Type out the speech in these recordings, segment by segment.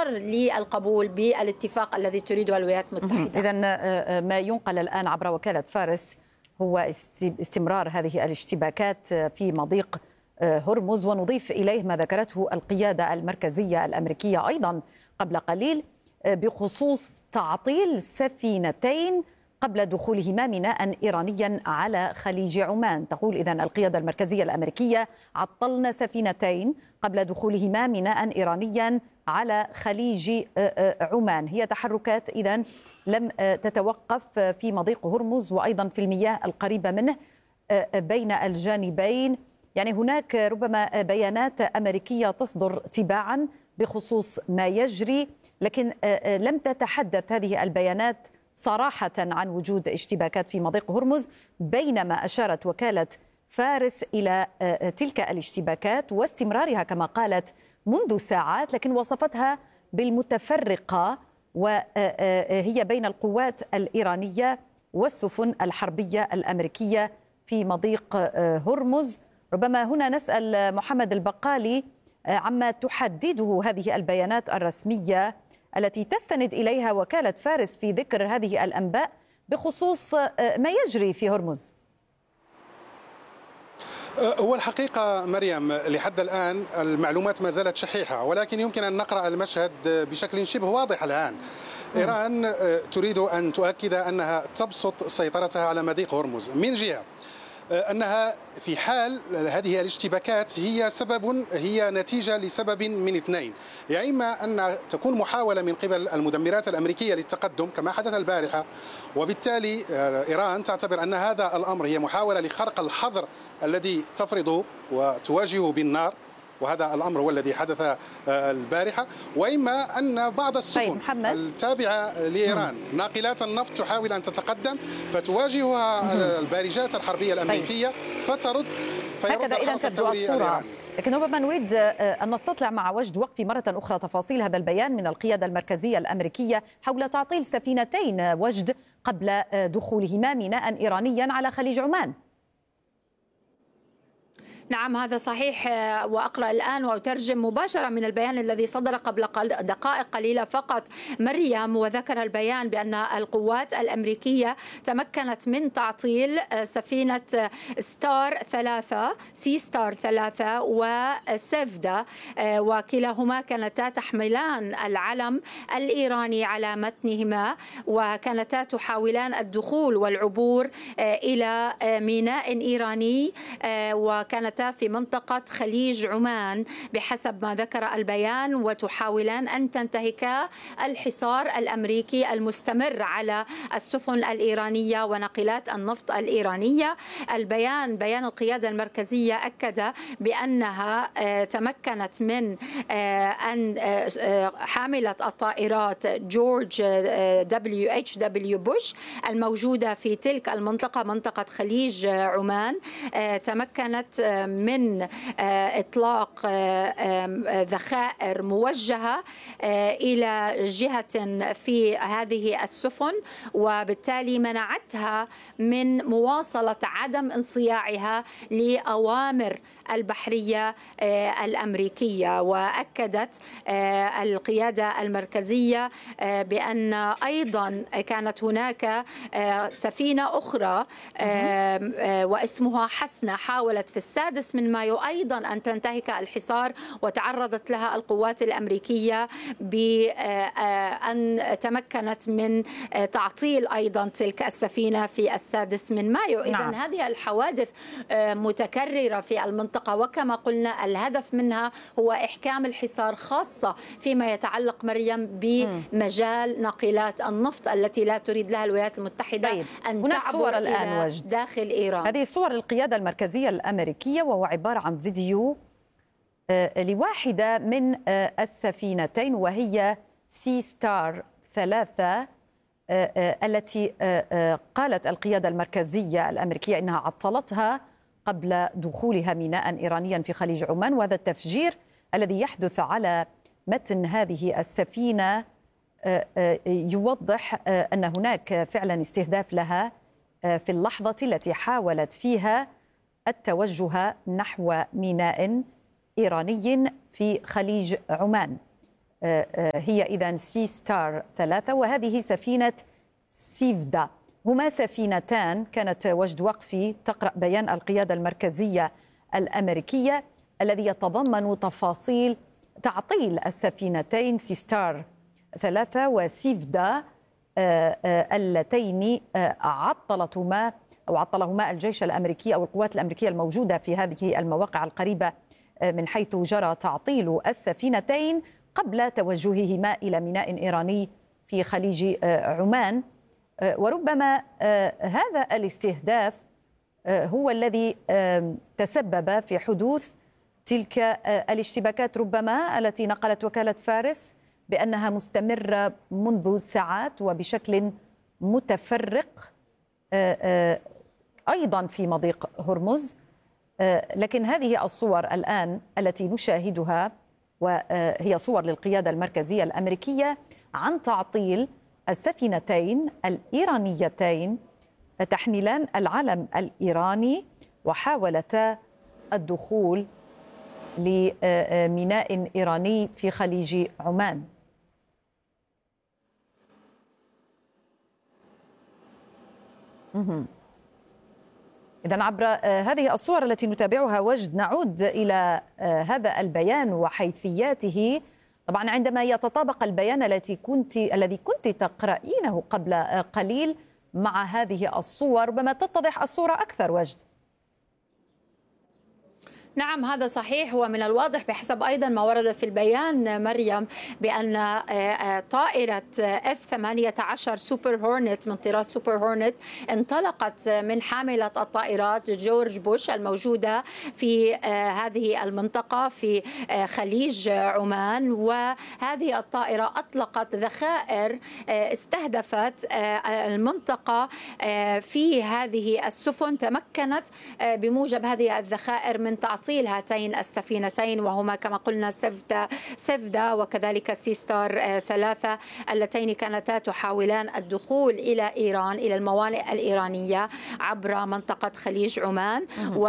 إطار للقبول بالاتفاق الذي تريده الولايات المتحدة. إذن ما ينقل الآن عبر وكالة فارس هو استمرار هذه الاشتباكات في مضيق هرمز، ونضيف إليه ما ذكرته القيادة المركزية الأمريكية أيضا قبل قليل بخصوص تعطيل سفينتين قبل دخولهما ميناء إيرانيا على خليج عمان. تقول إذن القيادة المركزية الأمريكية عطلنا سفينتين قبل دخولهما ميناء إيرانيا على خليج عمان. هي تحركات إذن لم تتوقف في مضيق هرمز وأيضا في المياه القريبة منه بين الجانبين. يعني هناك ربما بيانات أمريكية تصدر تباعا بخصوص ما يجري، لكن لم تتحدث هذه البيانات صراحة عن وجود اشتباكات في مضيق هرمز، بينما أشارت وكالة فارس إلى تلك الاشتباكات واستمرارها كما قالت منذ ساعات، لكن وصفتها بالمتفرقة، وهي بين القوات الإيرانية والسفن الحربية الأمريكية في مضيق هرمز. ربما هنا نسأل محمد البقالي عما تحدده هذه البيانات الرسمية التي تستند إليها وكالة فارس في ذكر هذه الأنباء بخصوص ما يجري في هرمز. هو الحقيقة مريم لحد الآن المعلومات ما زالت شحيحة، ولكن يمكن أن نقرأ المشهد بشكل شبه واضح الآن. إيران تريد أن تؤكد أنها تبسط سيطرتها على مضيق هرمز، من جهة أنها في حال هذه الاشتباكات هي نتيجة لسبب من اثنين، يا إما أن تكون محاولة من قبل المدمرات الأمريكية للتقدم كما حدث البارحة، وبالتالي إيران تعتبر أن هذا الأمر هي محاولة لخرق الحظر الذي تفرضه وتواجهه بالنار، وهذا الأمر هو الذي حدث البارحة، وإما أن بعض السفن التابعة لإيران ناقلات النفط تحاول أن تتقدم فتواجهها البارجات الحربية الأمريكية فترد هكذا إذا تبدو الصورة. لكن ربما نريد أن نستطلع مع وجد وقف مرة أخرى تفاصيل هذا البيان من القيادة المركزية الأمريكية حول تعطيل سفينتين وجد قبل دخولهما ميناء إيرانيا على خليج عمان. نعم هذا صحيح، وأقرأ الآن وأترجم مباشرة من البيان الذي صدر قبل دقائق قليلة فقط مريم، وذكر البيان بأن القوات الأمريكية تمكنت من تعطيل سفينة سي ستار 3 وسيفدا، وكلاهما كانتا تحملان العلم الإيراني على متنهما، وكانتا تحاولان الدخول والعبور إلى ميناء إيراني، وكانتا في منطقة خليج عمان بحسب ما ذكر البيان، وتحاولان أن تنتهكا الحصار الأمريكي المستمر على السفن الإيرانية وناقلات النفط الإيرانية. بيان القيادة المركزية أكد بأنها تمكنت من أن حاملة الطائرات جورج W.H.W. بوش الموجودة في تلك المنطقة منطقة خليج عمان تمكنت من إطلاق ذخائر موجهة إلى جهة في هذه السفن، وبالتالي منعتها من مواصلة عدم انصياعها لأوامر البحرية الأمريكية. وأكدت القيادة المركزية بأن أيضا كانت هناك سفينة أخرى واسمها حسنة حاولت في 6 مايو أيضا أن تنتهك الحصار، وتعرضت لها القوات الأمريكية بأن تمكنت من تعطيل أيضا تلك السفينة في 6 مايو. إذن هذه الحوادث متكررة في المنطقة، وكما قلنا الهدف منها هو إحكام الحصار، خاصة فيما يتعلق مريم بمجال ناقلات النفط التي لا تريد لها الولايات المتحدة أن تعبر إلى داخل إيران. هذه صور القيادة المركزية الأمريكية، وهو عبارة عن فيديو لواحدة من السفينتين وهي سي ستار 3 التي قالت القيادة المركزية الأمريكية إنها عطلتها قبل دخولها ميناء إيرانيا في خليج عمان. وهذا التفجير الذي يحدث على متن هذه السفينة يوضح أن هناك فعلا استهداف لها في اللحظة التي حاولت فيها التوجه نحو ميناء إيراني في خليج عمان. هي إذن سي ستار 3 وهذه سفينة سيفدا. هما سفينتان كانت وجد وقفي تقرأ بيان القيادة المركزية الأمريكية الذي يتضمن تفاصيل تعطيل السفينتين سي ستار 3 وسيفدا اللتين عطلهما الجيش الأمريكي أو القوات الأمريكية الموجودة في هذه المواقع القريبة من حيث جرى تعطيل السفينتين قبل توجههما إلى ميناء إيراني في خليج عمان. وربما هذا الاستهداف هو الذي تسبب في حدوث تلك الاشتباكات ربما التي نقلت وكالة فارس بأنها مستمرة منذ ساعات وبشكل متفرق أيضا في مضيق هرمز. لكن هذه الصور الآن التي نشاهدها وهي صور للقيادة المركزية الأمريكية عن تعطيل السفينتين الإيرانيتين تحملان العلم الإيراني وحاولتا الدخول لميناء إيراني في خليج عمان. إذن عبر هذه الصور التي نتابعها وجد نعود إلى هذا البيان وحيثياته. طبعا عندما يتطابق البيان الذي كنت تقرأينه قبل قليل مع هذه الصور ربما تتضح الصورة أكثر وجد. نعم هذا صحيح. ومن الواضح بحسب أيضا ما ورد في البيان مريم بأن طائرة F-18 سوبر هورنت من طراز سوبر هورنت انطلقت من حاملة الطائرات جورج بوش الموجودة في هذه المنطقة في خليج عمان. وهذه الطائرة أطلقت ذخائر استهدفت المنطقة في هذه السفن. تمكنت بموجب هذه الذخائر من تعطيل هاتين السفينتين وهما كما قلنا سيفدا وكذلك سي ستار 3 اللتين كانتا تحاولان الدخول إلى إيران إلى الموانئ الإيرانية عبر منطقة خليج عمان،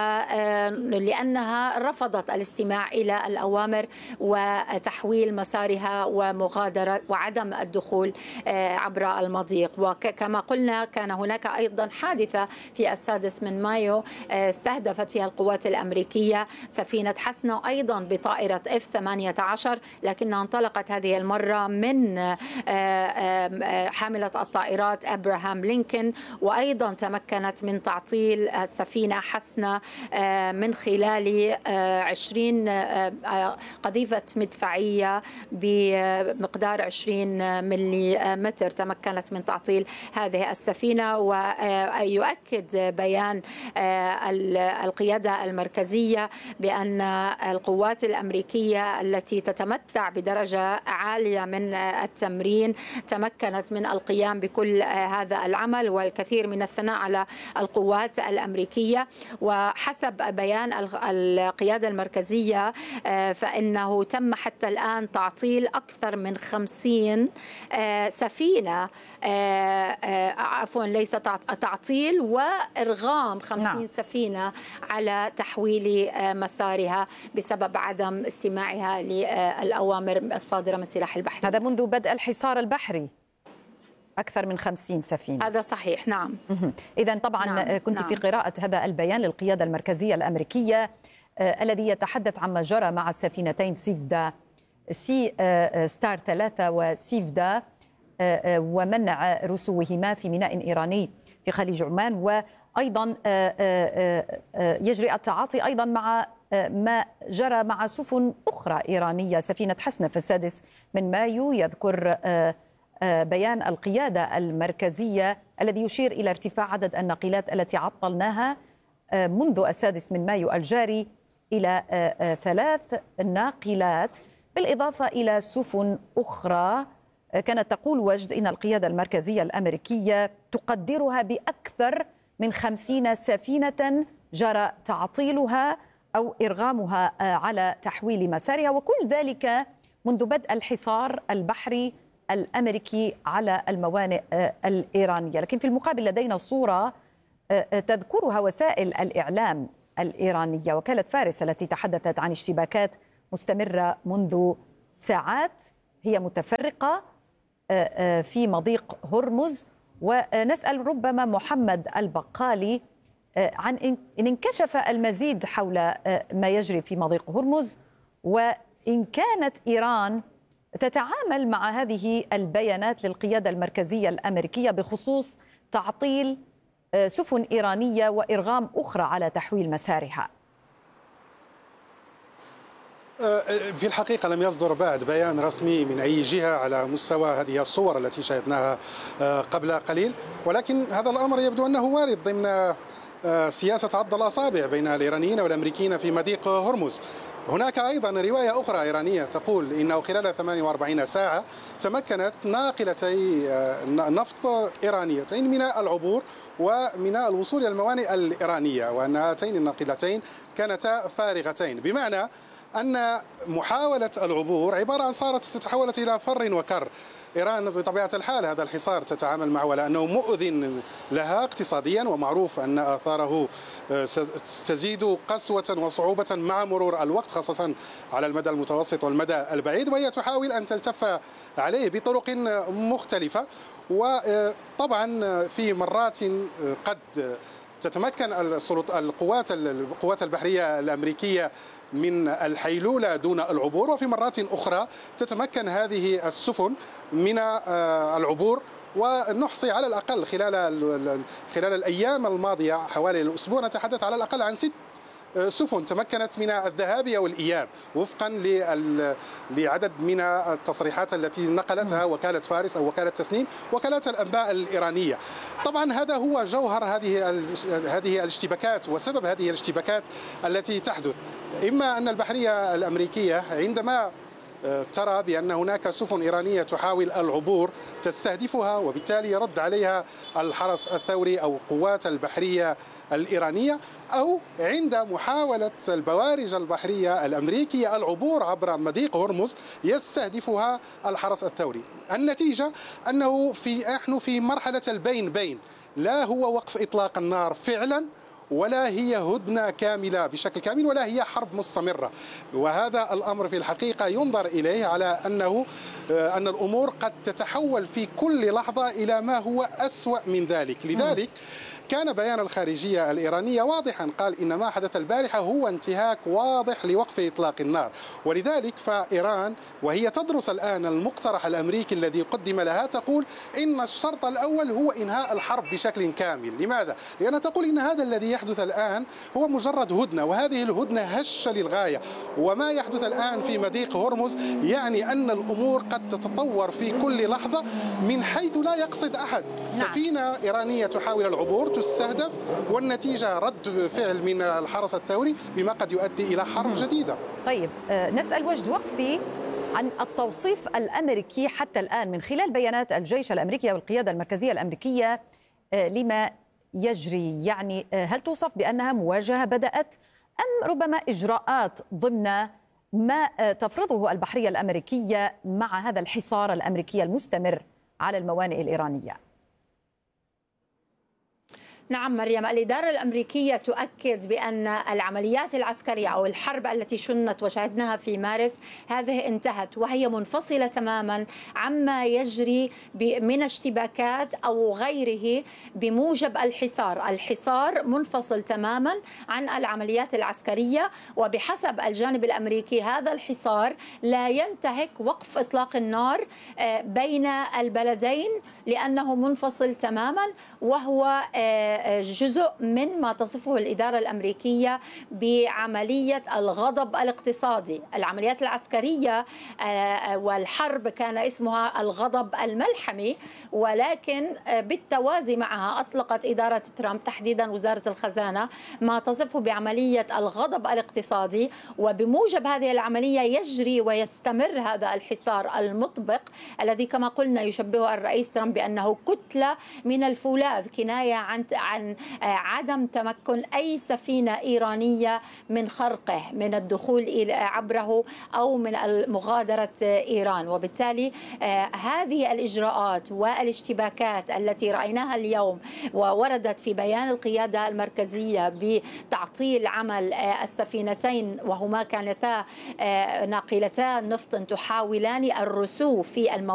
ولأنها رفضت الاستماع إلى الأوامر وتحويل مسارها ومغادرة وعدم الدخول عبر المضيق. وكما قلنا كان هناك أيضا حادثة في 6 مايو استهدفت فيها القوات الأمريكية سفينة حسنة أيضا بطائرة F-18 لكنها انطلقت هذه المرة من حاملة الطائرات أبراهام لينكولن، وأيضا تمكنت من تعطيل السفينة حسنة من خلال 20 قذيفة مدفعية بمقدار 20 ملم تمكنت من تعطيل هذه السفينة. ويؤكد بيان القيادة المركزية بأن القوات الأمريكية التي تتمتع بدرجة عالية من التمرين تمكنت من القيام بكل هذا العمل، والكثير من الثناء على القوات الأمريكية. وحسب بيان القيادة المركزية فإنه تم حتى الآن تعطيل أكثر من 50 سفينة، عفوا ليس تعطيل وإرغام 50 سفينة على تحويل مسارها بسبب عدم استماعها للأوامر الصادرة من سلاح البحر. هذا منذ بدء الحصار البحري أكثر من 50 سفينة. هذا صحيح. نعم. إذن طبعا نعم. كنت في قراءة هذا البيان للقيادة المركزية الأمريكية الذي يتحدث عما جرى مع السفينتين سيفدا سي ستار 3 وسيفدا ومنع رسوهما في ميناء إيراني في خليج عمان. وأيضا يجري التعاطي أيضا مع ما جرى مع سفن أخرى إيرانية. سفينة حسنة في 6 مايو يذكر بيان القيادة المركزية الذي يشير إلى ارتفاع عدد الناقلات التي عطلناها منذ 6 مايو الجاري إلى 3 ناقلات، بالإضافة إلى سفن أخرى. كانت تقول وجد إن القيادة المركزية الأمريكية تقدرها بأكثر من 50 سفينة جرى تعطيلها أو إرغامها على تحويل مسارها، وكل ذلك منذ بدء الحصار البحري الأمريكي على الموانئ الإيرانية. لكن في المقابل لدينا صورة تذكرها وسائل الإعلام الإيرانية. وكالة فارس التي تحدثت عن اشتباكات مستمرة منذ ساعات هي متفرقة في مضيق هرمز. ونسأل ربما محمد البقالي عن إن انكشف المزيد حول ما يجري في مضيق هرمز، وإن كانت إيران تتعامل مع هذه البيانات للقيادة المركزية الأمريكية بخصوص تعطيل سفن إيرانية وإرغام أخرى على تحويل مسارها. في الحقيقة لم يصدر بعد بيان رسمي من أي جهة على مستوى هذه الصور التي شاهدناها قبل قليل، ولكن هذا الأمر يبدو أنه وارد ضمن سياسة عض الأصابع بين الإيرانيين والأمريكيين في مضيق هرمز. هناك أيضا رواية أخرى إيرانية تقول إنه خلال 48 ساعة تمكنت ناقلتي نفط إيرانيتين من العبور ومن الوصول إلى الموانئ الإيرانية، وأن هاتين الناقلتين كانتا فارغتين، بمعنى أن محاولة العبور عبارة عن صارت تتحول إلى فر وكر. إيران بطبيعة الحال هذا الحصار تتعامل معه لأنه مؤذن لها اقتصاديا، ومعروف أن آثاره تزيد قسوة وصعوبة مع مرور الوقت، خاصة على المدى المتوسط والمدى البعيد، وهي تحاول أن تلتف عليه بطرق مختلفة. وطبعا في مرات قد تتمكن القوات البحرية الأمريكية من الحيلولة دون العبور، وفي مرات أخرى تتمكن هذه السفن من العبور. ونحصي على الأقل خلال الأيام الماضية حوالي الأسبوع نتحدث على الأقل عن 6 سفن تمكنت من الذهاب والإياب وفقا لعدد من التصريحات التي نقلتها وكالة فارس أو وكالة تسنيم، وكالات الأنباء الإيرانية. طبعا هذا هو جوهر هذه الاشتباكات وسبب هذه الاشتباكات التي تحدث. إما أن البحرية الأمريكية عندما ترى بأن هناك سفن إيرانية تحاول العبور تستهدفها، وبالتالي يرد عليها الحرس الثوري أو قوات البحرية الإيرانية، أو عند محاولة البوارج البحرية الأمريكية العبور عبر مضيق هرمز يستهدفها الحرس الثوري. النتيجة أنه نحن في مرحلة البين بين، لا هو وقف إطلاق النار فعلا، ولا هي هدنة كاملة بشكل كامل، ولا هي حرب مستمرة. وهذا الأمر في الحقيقة ينظر إليه على أن الأمور قد تتحول في كل لحظة إلى ما هو أسوأ من ذلك. لذلك كان بيان الخارجية الإيرانية واضحا، قال إن ما حدث البارحة هو انتهاك واضح لوقف إطلاق النار. ولذلك فإيران وهي تدرس الآن المقترح الأمريكي الذي قدم لها تقول إن الشرط الأول هو إنهاء الحرب بشكل كامل. لماذا؟ لأنها تقول إن هذا الذي يحدث الآن هو مجرد هدنة، وهذه الهدنة هشة للغاية. وما يحدث الآن في مضيق هرمز يعني أن الأمور قد تتطور في كل لحظة من حيث لا يقصد أحد. سفينة إيرانية تحاول العبور تستهدف، والنتيجة رد فعل من الحرس الثوري بما قد يؤدي إلى حرب جديدة. طيب نسأل وجد وقفي عن التوصيف الأمريكي حتى الآن من خلال بيانات الجيش الأمريكي والقيادة المركزية الأمريكية لما يجري. يعني هل توصف بأنها مواجهة بدأت أم ربما إجراءات ضمن ما تفرضه البحرية الأمريكية مع هذا الحصار الأمريكي المستمر على الموانئ الإيرانية؟ نعم مريم، الإدارة الأمريكية تؤكد بأن العمليات العسكرية أو الحرب التي شنت وشاهدناها في مارس هذه انتهت، وهي منفصلة تماما عما يجري من اشتباكات أو غيره بموجب الحصار. الحصار منفصل تماما عن العمليات العسكرية، وبحسب الجانب الأمريكي هذا الحصار لا ينتهك وقف إطلاق النار بين البلدين لأنه منفصل تماما، وهو جزء من ما تصفه الإدارة الأمريكية بعملية الغضب الاقتصادي. العمليات العسكرية والحرب كان اسمها الغضب الملحمي، ولكن بالتوازي معها أطلقت إدارة ترامب تحديدا وزارة الخزانة ما تصفه بعملية الغضب الاقتصادي. وبموجب هذه العملية يجري ويستمر هذا الحصار المطبق الذي كما قلنا يشبهه الرئيس ترامب بأنه كتلة من الفولاذ، كناية عن عدم تمكن أي سفينة إيرانية من خرقه، من الدخول عبره أو من مغادرة إيران. وبالتالي هذه الإجراءات والاشتباكات التي رأيناها اليوم ووردت في بيان القيادة المركزية بتعطيل عمل السفينتين، وهما كانتا ناقلتا نفط تحاولان الرسو في